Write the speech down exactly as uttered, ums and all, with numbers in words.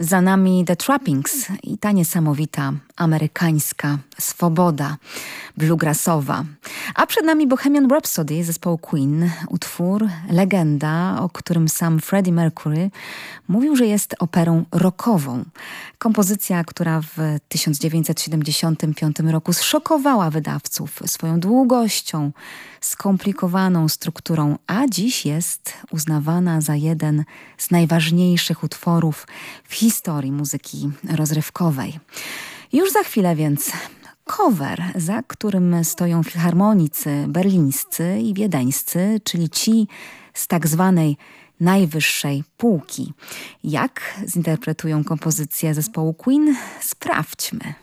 Za nami The Trappings i ta niesamowita amerykańska swoboda bluegrassowa. A przed nami Bohemian Rhapsody zespołu Queen, utwór, legenda, o którym sam Freddie Mercury mówił, że jest operą rockową. Kompozycja, która w tysiąc dziewięćset siedemdziesiątym piątym roku zszokowała wydawców swoją długością, skomplikowaną strukturą, a dziś jest uznawana za jeden z najważniejszych utworów w historii muzyki rozrywkowej. Już za chwilę więc cover, za którym stoją filharmonicy berlińscy i wiedeńscy, czyli ci z tak zwanej najwyższej półki. Jak zinterpretują kompozycję zespołu Queen? Sprawdźmy.